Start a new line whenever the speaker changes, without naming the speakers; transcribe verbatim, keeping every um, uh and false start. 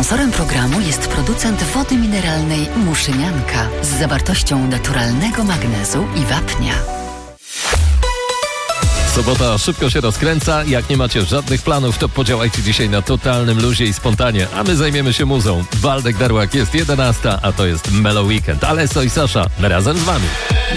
Sponsorem programu jest producent wody mineralnej Muszynianka z zawartością naturalnego magnezu i wapnia.
Sobota szybko się rozkręca. Jak nie macie żadnych planów, to podziałajcie dzisiaj na totalnym luzie i spontanie, a my zajmiemy się muzą. Waldek Darłak, jest jedenasta, a to jest Melo Weekend. Alesso i Sasza razem z wami.